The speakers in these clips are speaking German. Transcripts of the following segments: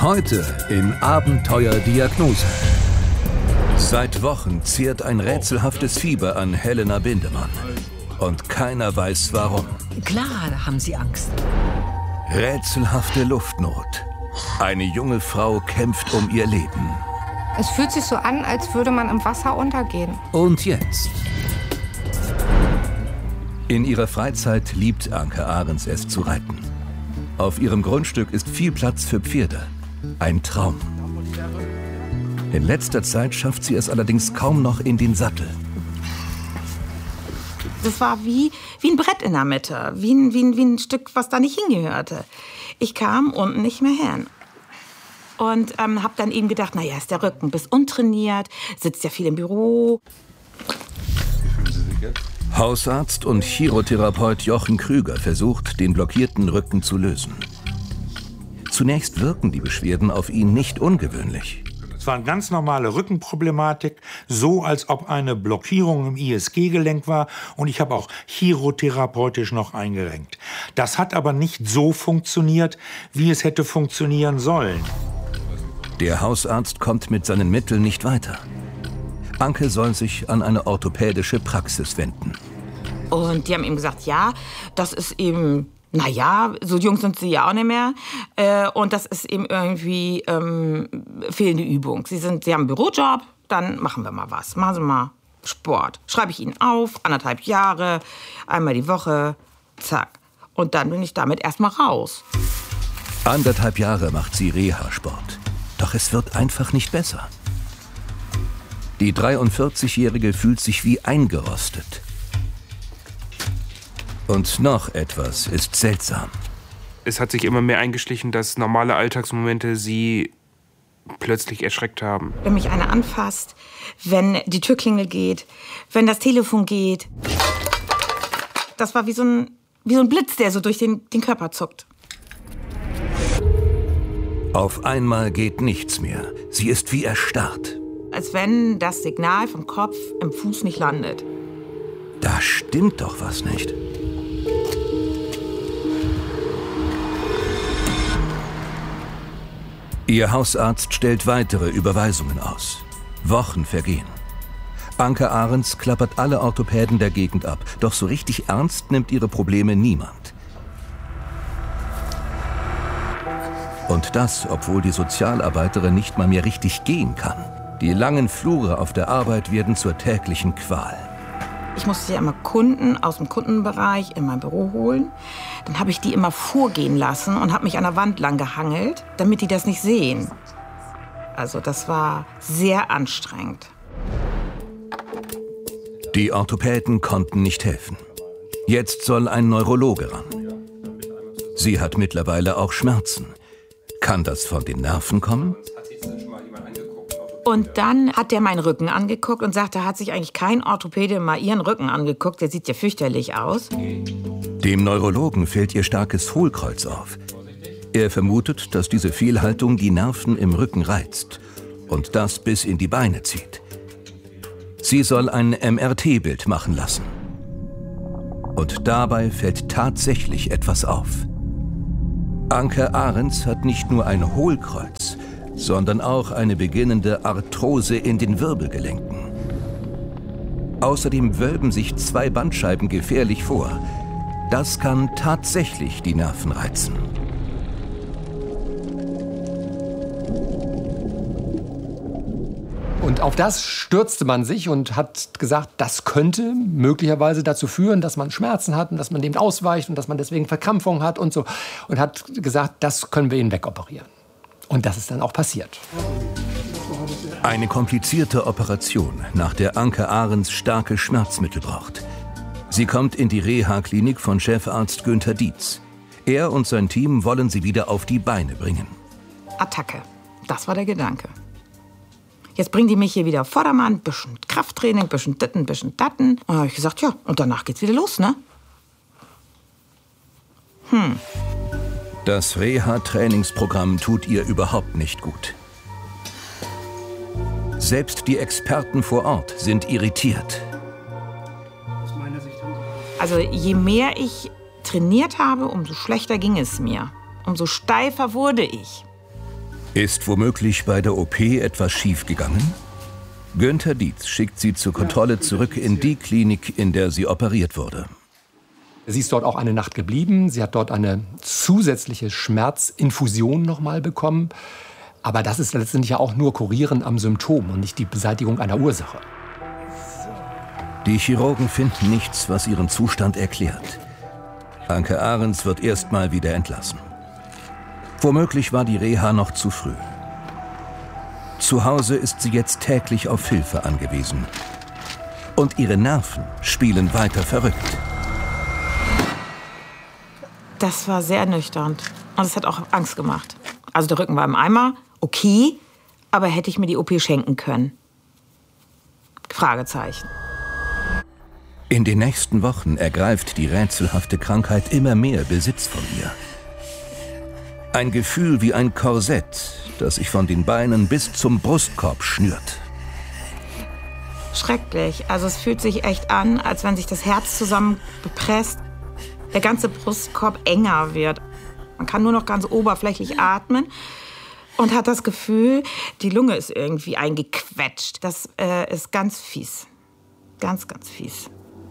Heute in Abenteuer Diagnose. Seit Wochen zehrt ein rätselhaftes Fieber an Helena Bindemann. Und keiner weiß warum. Klar haben sie Angst. Rätselhafte Luftnot. Eine junge Frau kämpft um ihr Leben. Es fühlt sich so an, als würde man im Wasser untergehen. Und jetzt? In ihrer Freizeit liebt Anke Ahrens es zu reiten. Auf ihrem Grundstück ist viel Platz für Pferde. Ein Traum. In letzter Zeit schafft sie es allerdings kaum noch in den Sattel. Das war wie ein Brett in der Mitte, wie ein Stück, was da nicht hingehörte. Ich kam unten nicht mehr hin. Und habe dann eben gedacht, naja, ist der Rücken bis untrainiert, sitzt ja viel im Büro. Wie fühlen Sie sich jetzt? Hausarzt und Chirotherapeut Jochen Krüger versucht, den blockierten Rücken zu lösen. Zunächst wirken die Beschwerden auf ihn nicht ungewöhnlich. Es war eine ganz normale Rückenproblematik, so als ob eine Blockierung im ISG-Gelenk war. Und ich habe auch chirotherapeutisch noch eingerenkt. Das hat aber nicht so funktioniert, wie es hätte funktionieren sollen. Der Hausarzt kommt mit seinen Mitteln nicht weiter. Anke soll sich an eine orthopädische Praxis wenden. Und die haben ihm gesagt, ja, das ist eben, naja, so jung sind sie ja auch nicht mehr. Und das ist eben irgendwie fehlende Übung. Sie haben einen Bürojob, dann machen wir mal was. Machen Sie mal Sport. Schreibe ich Ihnen auf, 1,5 Jahre, einmal die Woche, zack. Und dann bin ich damit erstmal raus. 1,5 Jahre macht sie Reha-Sport. Doch es wird einfach nicht besser. Die 43-Jährige fühlt sich wie eingerostet. Und noch etwas ist seltsam. Es hat sich immer mehr eingeschlichen, dass normale Alltagsmomente sie plötzlich erschreckt haben. Wenn mich einer anfasst, wenn die Türklingel geht, wenn das Telefon geht. Das war wie so ein Blitz, der so durch den Körper zuckt. Auf einmal geht nichts mehr. Sie ist wie erstarrt. Als wenn das Signal vom Kopf im Fuß nicht landet. Da stimmt doch was nicht. Ihr Hausarzt stellt weitere Überweisungen aus. Wochen vergehen. Anke Ahrens klappert alle Orthopäden der Gegend ab. Doch so richtig ernst nimmt ihre Probleme niemand. Und das, obwohl die Sozialarbeiterin nicht mal mehr richtig gehen kann. Die langen Flure auf der Arbeit werden zur täglichen Qual. Ich musste ja immer Kunden aus dem Kundenbereich in mein Büro holen. Dann habe ich die immer vorgehen lassen und habe mich an der Wand lang gehangelt, damit die das nicht sehen. Also das war sehr anstrengend. Die Orthopäden konnten nicht helfen. Jetzt soll ein Neurologe ran. Sie hat mittlerweile auch Schmerzen. Kann das von den Nerven kommen? Und dann hat der meinen Rücken angeguckt und sagte, hat sich eigentlich kein Orthopäde mal ihren Rücken angeguckt. Der sieht ja fürchterlich aus. Dem Neurologen fällt ihr starkes Hohlkreuz auf. Er vermutet, dass diese Fehlhaltung die Nerven im Rücken reizt und das bis in die Beine zieht. Sie soll ein MRT-Bild machen lassen. Und dabei fällt tatsächlich etwas auf. Anke Ahrens hat nicht nur ein Hohlkreuz, sondern auch eine beginnende Arthrose in den Wirbelgelenken. Außerdem wölben sich 2 Bandscheiben gefährlich vor. Das kann tatsächlich die Nerven reizen. Und auf das stürzte man sich und hat gesagt, das könnte möglicherweise dazu führen, dass man Schmerzen hat und dass man dem ausweicht und dass man deswegen Verkrampfung hat und so. Und hat gesagt, das können wir Ihnen wegoperieren. Und das ist dann auch passiert. Eine komplizierte Operation, nach der Anke Ahrens starke Schmerzmittel braucht. Sie kommt in die Reha-Klinik von Chefarzt Günther Dietz. Er und sein Team wollen sie wieder auf die Beine bringen. Attacke, das war der Gedanke. Jetzt bringen die mich hier wieder auf Vordermann, bisschen Krafttraining, bisschen Ditten, bisschen Datten. Und dann habe ich gesagt, ja, und danach geht's wieder los, ne? Das Reha-Trainingsprogramm tut ihr überhaupt nicht gut. Selbst die Experten vor Ort sind irritiert. Also je mehr ich trainiert habe, umso schlechter ging es mir. Umso steifer wurde ich. Ist womöglich bei der OP etwas schiefgegangen? Günther Dietz schickt sie zur Kontrolle zurück in die Klinik, in der sie operiert wurde. Sie ist dort auch eine Nacht geblieben. Sie hat dort eine zusätzliche Schmerzinfusion nochmal bekommen. Aber das ist letztendlich ja auch nur Kurieren am Symptom und nicht die Beseitigung einer Ursache. Die Chirurgen finden nichts, was ihren Zustand erklärt. Anke Ahrens wird erstmal wieder entlassen. Womöglich war die Reha noch zu früh. Zu Hause ist sie jetzt täglich auf Hilfe angewiesen. Und ihre Nerven spielen weiter verrückt. Das war sehr ernüchternd. Und es hat auch Angst gemacht. Also der Rücken war im Eimer, okay, aber hätte ich mir die OP schenken können? Fragezeichen. In den nächsten Wochen ergreift die rätselhafte Krankheit immer mehr Besitz von ihr. Ein Gefühl wie ein Korsett, das sich von den Beinen bis zum Brustkorb schnürt. Schrecklich. Also es fühlt sich echt an, als wenn sich das Herz zusammenpresst, der ganze Brustkorb enger wird. Man kann nur noch ganz oberflächlich atmen und hat das Gefühl, die Lunge ist irgendwie eingequetscht. Das ist ganz fies. Ganz, ganz fies.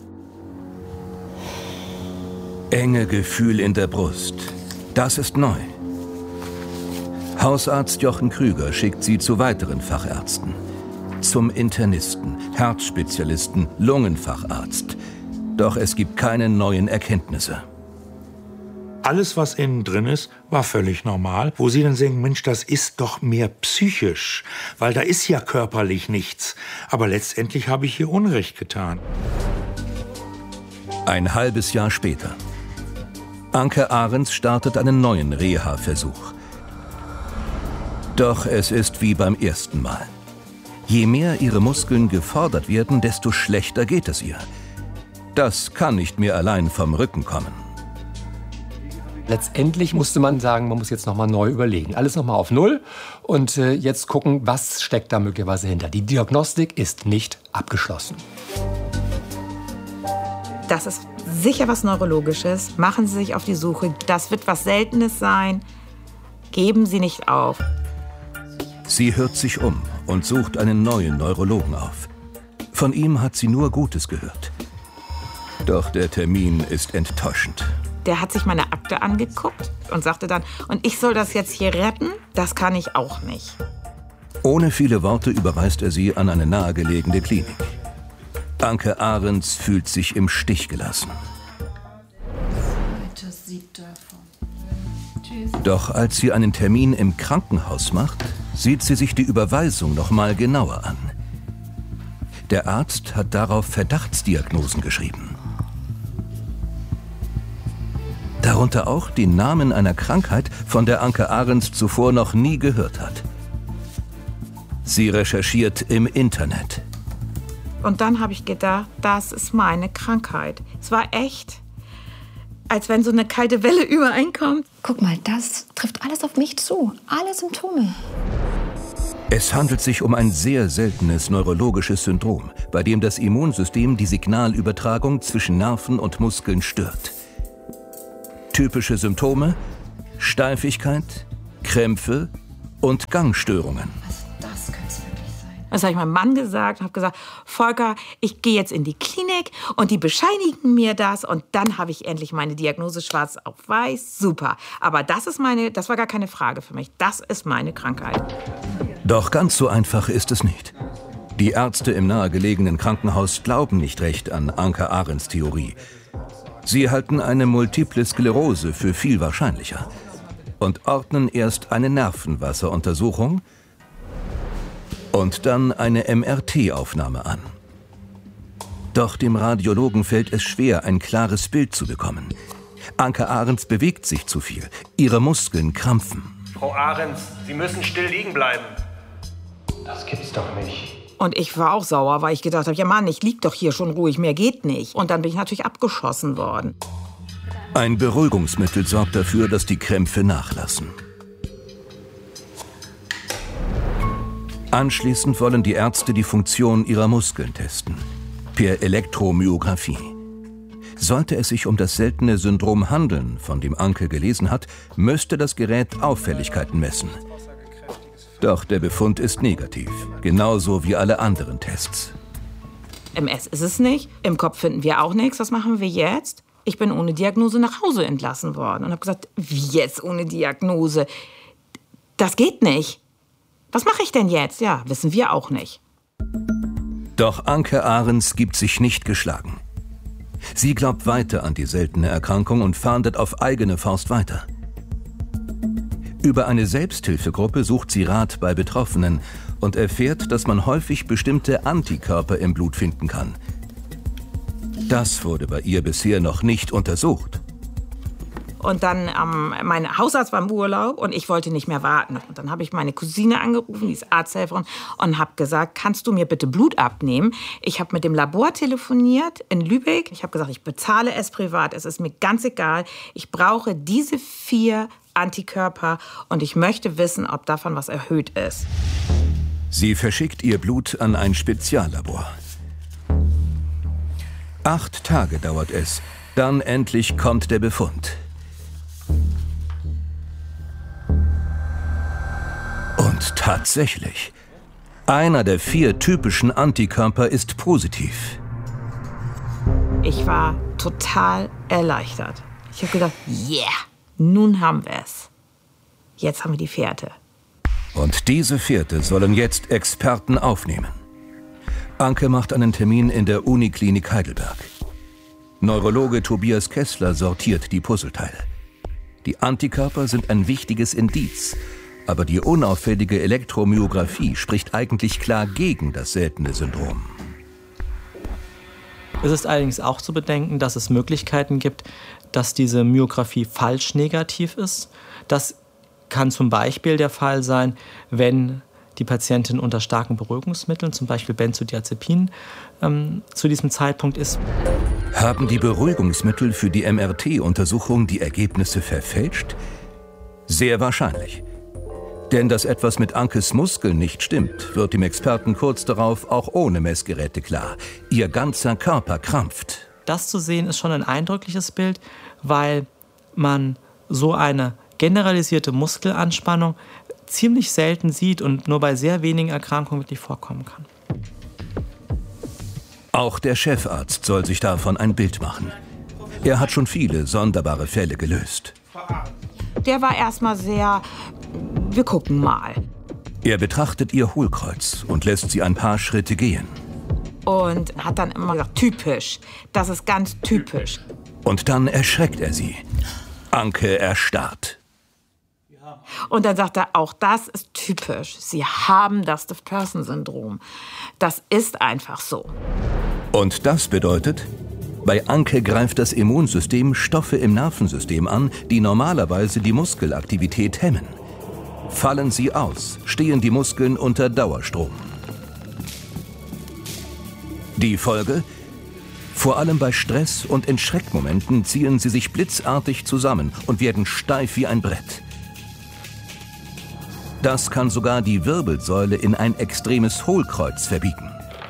Enge Gefühl in der Brust. Das ist neu. Hausarzt Jochen Krüger schickt sie zu weiteren Fachärzten. Zum Internisten, Herzspezialisten, Lungenfacharzt. Doch es gibt keine neuen Erkenntnisse. Alles, was innen drin ist, war völlig normal. Wo sie dann sagen, Mensch, das ist doch mehr psychisch, weil da ist ja körperlich nichts. Aber letztendlich habe ich ihr Unrecht getan. Ein halbes Jahr später. Anke Ahrens startet einen neuen Reha-Versuch. Doch es ist wie beim ersten Mal. Je mehr ihre Muskeln gefordert werden, desto schlechter geht es ihr. Das kann nicht mehr allein vom Rücken kommen. Letztendlich musste man sagen, man muss jetzt noch mal neu überlegen. Alles noch mal auf Null und jetzt gucken, was steckt da möglicherweise hinter. Die Diagnostik ist nicht abgeschlossen. Das ist sicher was Neurologisches. Machen Sie sich auf die Suche. Das wird was Seltenes sein. Geben Sie nicht auf. Sie hört sich um und sucht einen neuen Neurologen auf. Von ihm hat sie nur Gutes gehört. Doch der Termin ist enttäuschend. Der hat sich meine Akte angeguckt und sagte dann, und ich soll das jetzt hier retten? Das kann ich auch nicht. Ohne viele Worte überweist er sie an eine nahegelegene Klinik. Anke Ahrens fühlt sich im Stich gelassen. Doch als sie einen Termin im Krankenhaus macht, sieht sie sich die Überweisung noch mal genauer an. Der Arzt hat darauf Verdachtsdiagnosen geschrieben. Darunter auch die Namen einer Krankheit, von der Anke Ahrens zuvor noch nie gehört hat. Sie recherchiert im Internet. Und dann habe ich gedacht, das ist meine Krankheit. Es war echt, als wenn so eine kalte Welle übereinkommt. Guck mal, das trifft alles auf mich zu. Alle Symptome. Es handelt sich um ein sehr seltenes neurologisches Syndrom, bei dem das Immunsystem die Signalübertragung zwischen Nerven und Muskeln stört. Typische Symptome: Steifigkeit, Krämpfe und Gangstörungen. Das könnte es wirklich sein. Das habe ich meinem Mann gesagt und habe gesagt, Volker, ich gehe jetzt in die Klinik und die bescheinigen mir das und dann habe ich endlich meine Diagnose schwarz auf weiß. Super. Aber das war gar keine Frage für mich. Das ist meine Krankheit. Doch ganz so einfach ist es nicht. Die Ärzte im nahegelegenen Krankenhaus glauben nicht recht an Anke Ahrens Theorie. Sie halten eine Multiple Sklerose für viel wahrscheinlicher und ordnen erst eine Nervenwasseruntersuchung und dann eine MRT-Aufnahme an. Doch dem Radiologen fällt es schwer, ein klares Bild zu bekommen. Anke Ahrens bewegt sich zu viel. Ihre Muskeln krampfen. Frau Ahrens, Sie müssen still liegen bleiben. Das gibt's doch nicht. Und ich war auch sauer, weil ich gedacht habe, ja Mann, ich lieg doch hier schon ruhig, mehr geht nicht. Und dann bin ich natürlich abgeschossen worden. Ein Beruhigungsmittel sorgt dafür, dass die Krämpfe nachlassen. Anschließend wollen die Ärzte die Funktion ihrer Muskeln testen. Per Elektromyographie. Sollte es sich um das seltene Syndrom handeln, von dem Anke gelesen hat, müsste das Gerät Auffälligkeiten messen. Doch der Befund ist negativ, genauso wie alle anderen Tests. MS ist es nicht, im Kopf finden wir auch nichts. Was machen wir jetzt? Ich bin ohne Diagnose nach Hause entlassen worden und habe gesagt, wie jetzt ohne Diagnose? Das geht nicht. Was mache ich denn jetzt? Ja, wissen wir auch nicht. Doch Anke Ahrens gibt sich nicht geschlagen. Sie glaubt weiter an die seltene Erkrankung und fahndet auf eigene Faust weiter. Über eine Selbsthilfegruppe sucht sie Rat bei Betroffenen und erfährt, dass man häufig bestimmte Antikörper im Blut finden kann. Das wurde bei ihr bisher noch nicht untersucht. Und dann, mein Hausarzt war im Urlaub und ich wollte nicht mehr warten. Und dann habe ich meine Cousine angerufen, die ist Arzthelferin, und habe gesagt, kannst du mir bitte Blut abnehmen? Ich habe mit dem Labor telefoniert in Lübeck. Ich habe gesagt, ich bezahle es privat, es ist mir ganz egal. Ich brauche diese 4 Antikörper und ich möchte wissen, ob davon was erhöht ist. Sie verschickt ihr Blut an ein Speziallabor. 8 Tage dauert es, dann endlich kommt der Befund. Und tatsächlich, einer der 4 typischen Antikörper ist positiv. Ich war total erleichtert. Ich habe gedacht, yeah, nun haben wir es. Jetzt haben wir die 4. Und diese 4. sollen jetzt Experten aufnehmen. Anke macht einen Termin in der Uniklinik Heidelberg. Neurologe Tobias Kessler sortiert die Puzzleteile. Die Antikörper sind ein wichtiges Indiz, aber die unauffällige Elektromyographie spricht eigentlich klar gegen das seltene Syndrom. Es ist allerdings auch zu bedenken, dass es Möglichkeiten gibt, dass diese Myographie falsch negativ ist. Das kann zum Beispiel der Fall sein, wenn die Patientin unter starken Beruhigungsmitteln, zum Beispiel Benzodiazepin, zu diesem Zeitpunkt ist. Haben die Beruhigungsmittel für die MRT-Untersuchung die Ergebnisse verfälscht? Sehr wahrscheinlich. Denn dass etwas mit Ankes Muskeln nicht stimmt, wird dem Experten kurz darauf auch ohne Messgeräte klar. Ihr ganzer Körper krampft. Das zu sehen ist schon ein eindrückliches Bild, weil man so eine generalisierte Muskelanspannung ziemlich selten sieht und nur bei sehr wenigen Erkrankungen wirklich vorkommen kann. Auch der Chefarzt soll sich davon ein Bild machen. Er hat schon viele sonderbare Fälle gelöst. Der war erstmal sehr, wir gucken mal. Er betrachtet ihr Hohlkreuz und lässt sie ein paar Schritte gehen. Und hat dann immer gesagt, typisch, das ist ganz typisch. Und dann erschreckt er sie. Anke erstarrt. Und dann sagt er, auch das ist typisch. Sie haben das Stiff-Person-Syndrom. Das ist einfach so. Und das bedeutet, bei Anke greift das Immunsystem Stoffe im Nervensystem an, die normalerweise die Muskelaktivität hemmen. Fallen sie aus, stehen die Muskeln unter Dauerstrom. Die Folge? Vor allem bei Stress und in Schreckmomenten ziehen sie sich blitzartig zusammen und werden steif wie ein Brett. Das kann sogar die Wirbelsäule in ein extremes Hohlkreuz verbiegen.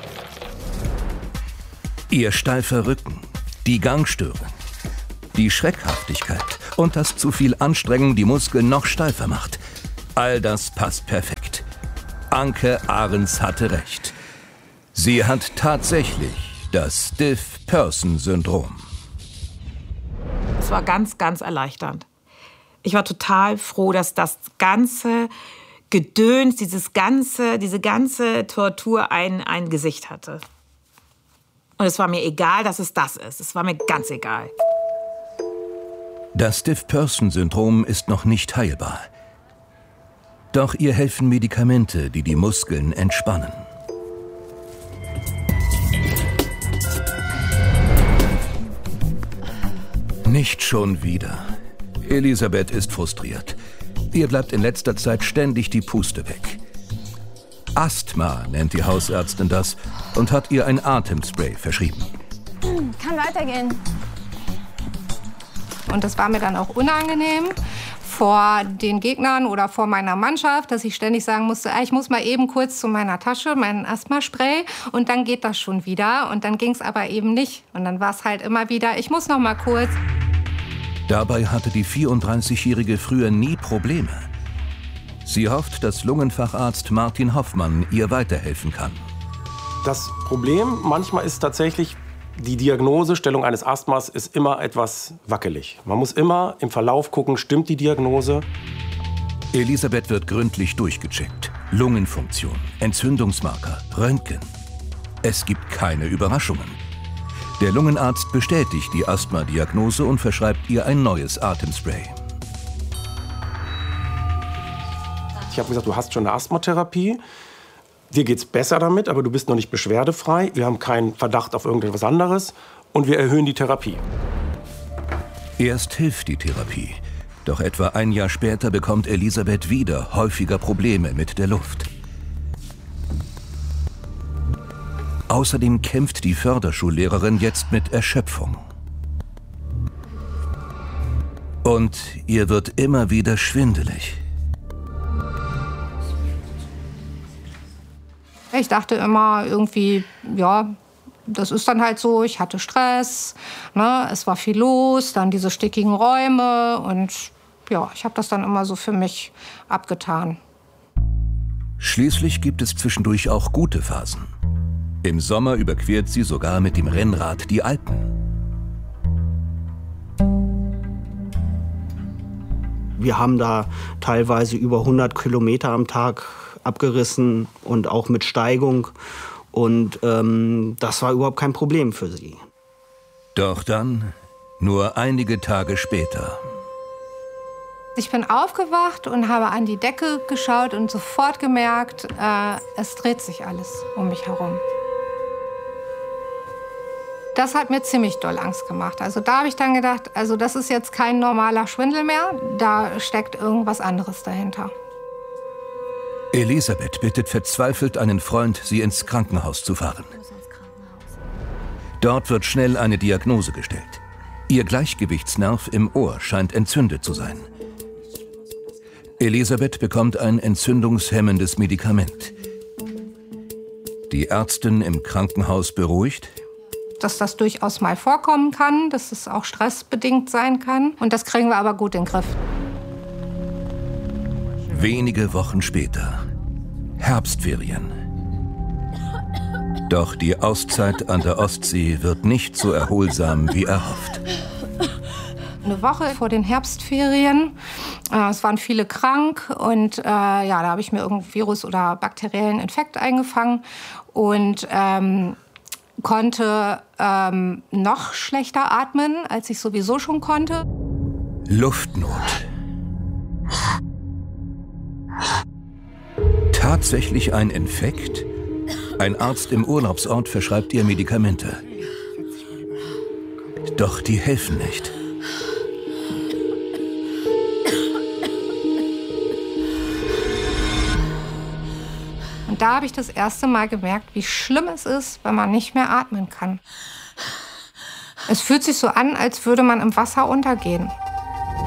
Ihr steifer Rücken, die Gangstörung, die Schreckhaftigkeit und das zu viel Anstrengung die Muskeln noch steifer macht. All das passt perfekt. Anke Ahrens hatte recht. Sie hat tatsächlich das Stiff-Person-Syndrom. Es war ganz, ganz erleichternd. Ich war total froh, dass das ganze Gedöns, diese ganze Tortur ein Gesicht hatte. Und es war mir egal, dass es das ist. Es war mir ganz egal. Das Stiff-Person-Syndrom ist noch nicht heilbar. Doch ihr helfen Medikamente, die die Muskeln entspannen. Nicht schon wieder. Elisabeth ist frustriert. Ihr bleibt in letzter Zeit ständig die Puste weg. Asthma nennt die Hausärztin das und hat ihr ein Atemspray verschrieben. Kann weitergehen. Und das war mir dann auch unangenehm vor den Gegnern oder vor meiner Mannschaft, dass ich ständig sagen musste, ich muss mal eben kurz zu meiner Tasche, meinen Asthmaspray, und dann geht das schon wieder. Und dann ging es aber eben nicht. Und dann war es halt immer wieder, ich muss noch mal kurz. Dabei hatte die 34-Jährige früher nie Probleme. Sie hofft, dass Lungenfacharzt Martin Hoffmann ihr weiterhelfen kann. Das Problem manchmal ist tatsächlich, die Diagnosestellung eines Asthmas ist immer etwas wackelig. Man muss immer im Verlauf gucken, stimmt die Diagnose? Elisabeth wird gründlich durchgecheckt. Lungenfunktion, Entzündungsmarker, Röntgen. Es gibt keine Überraschungen. Der Lungenarzt bestätigt die Asthma-Diagnose und verschreibt ihr ein neues Atemspray. Ich habe gesagt, du hast schon eine Asthmatherapie. Dir geht's besser damit, aber du bist noch nicht beschwerdefrei. Wir haben keinen Verdacht auf irgendetwas anderes und wir erhöhen die Therapie. Erst hilft die Therapie. Doch etwa ein Jahr später bekommt Elisabeth wieder häufiger Probleme mit der Luft. Außerdem kämpft die Förderschullehrerin jetzt mit Erschöpfung. Und ihr wird immer wieder schwindelig. Ich dachte immer irgendwie, ja, das ist dann halt so, ich hatte Stress, ne, es war viel los, dann diese stickigen Räume und ja, ich habe das dann immer so für mich abgetan. Schließlich gibt es zwischendurch auch gute Phasen. Im Sommer überquert sie sogar mit dem Rennrad die Alpen. Wir haben da teilweise über 100 Kilometer am Tag abgerissen und auch mit Steigung. Und das war überhaupt kein Problem für sie. Doch dann, nur einige Tage später. Ich bin aufgewacht und habe an die Decke geschaut und sofort gemerkt, es dreht sich alles um mich herum. Das hat mir ziemlich doll Angst gemacht. Also da habe ich dann gedacht, also das ist jetzt kein normaler Schwindel mehr, da steckt irgendwas anderes dahinter. Elisabeth bittet verzweifelt einen Freund, sie ins Krankenhaus zu fahren. Dort wird schnell eine Diagnose gestellt. Ihr Gleichgewichtsnerv im Ohr scheint entzündet zu sein. Elisabeth bekommt ein entzündungshemmendes Medikament. Die Ärztin im Krankenhaus beruhigt: Dass das durchaus mal vorkommen kann, dass es auch stressbedingt sein kann. Und das kriegen wir aber gut in den Griff. Wenige Wochen später. Herbstferien. Doch die Auszeit an der Ostsee wird nicht so erholsam wie erhofft. Eine Woche vor den Herbstferien. Es waren viele krank und ja, da habe ich mir irgendeinen Virus- oder bakteriellen Infekt eingefangen und konnte noch schlechter atmen, als ich sowieso schon konnte. Luftnot. Tatsächlich ein Infekt? Ein Arzt im Urlaubsort verschreibt ihr Medikamente. Doch die helfen nicht. Und da habe ich das erste Mal gemerkt, wie schlimm es ist, wenn man nicht mehr atmen kann. Es fühlt sich so an, als würde man im Wasser untergehen.